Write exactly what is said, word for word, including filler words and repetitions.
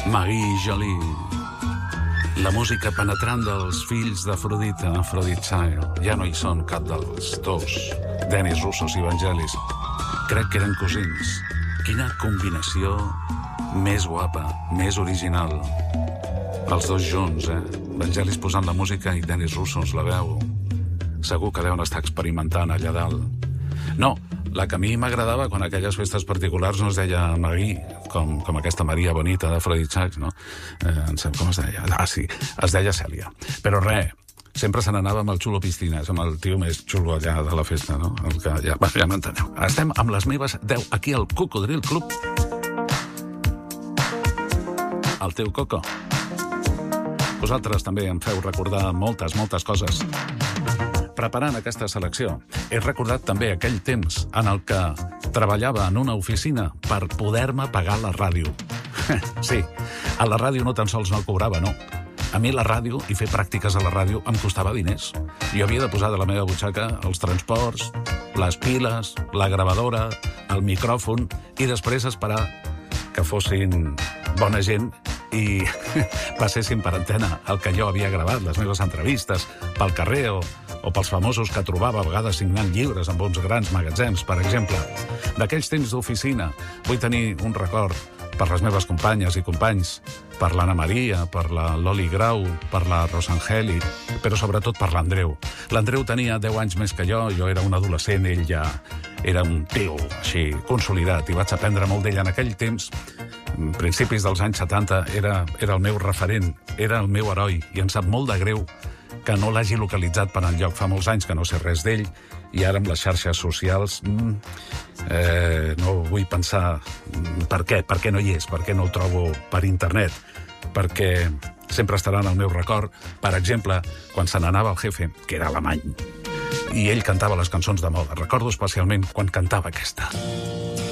Marie Jolie. La música penetrant dels fills d'Afrodita, Aphrodite Child. Ja no hi són cap dels dos, Denis Roussos i Vangelis. Crec que eren cosins. Quina combinació més guapa, més original. Els dos junts, eh? Vangelis posant la música i Denis Roussos la veu. Segur que deuen estar experimentant allà dalt. No, la que a mi m'agradava quan aquelles festes particulars no es deia Marie, com, com aquesta Maria Bonita d'Aphrodite Child, no? Eh, em sap com es deia? Ah, sí, es deia Cèlia. Però res, sempre se n'anava amb el xulo Piscines, amb el tio més xulo allà de la festa, no? El que ja, ja m'enteneu. Estem amb les meves deu aquí al Cocodril Club. El teu coco. Vosaltres també em feu recordar moltes, moltes coses. Preparant aquesta selecció, he recordat també aquell temps en el que treballava en una oficina per poder-me pagar la ràdio. Sí, a la ràdio no tan sols no cobrava, no. A mi la ràdio i fer pràctiques a la ràdio em costava diners. Jo havia de posar de la meva butxaca els transports, les piles, la gravadora, el micròfon i després esperar que fossin bona gent i passessin per antena el que jo havia gravat, les meves entrevistes, pel carrer o, o pels famosos que trobava a vegades signant llibres amb uns grans magatzems, per exemple. D'aquells temps d'oficina vull tenir un record per les meves companyes i companys, per l'Anna Maria, per la Loli Grau, per la Rosangeli, però sobretot per l'Andreu. L'Andreu tenia deu anys més que jo, jo era un adolescent, ell ja era un tio així consolidat i vaig aprendre molt d'ell en aquell temps. Principis dels anys setanta era, era el meu referent, era el meu heroi i em sap molt de greu que no l'hagi localitzat per enlloc. Fa molts anys que no sé res d'ell i ara amb les xarxes socials mm, eh, no vull pensar per què, per què no hi és, per què no el trobo per internet, perquè sempre estarà en el meu record. Per exemple, quan se n'anava el jefe, que era alemany, i ell cantava les cançons de moda. Recordo especialment quan cantava aquesta.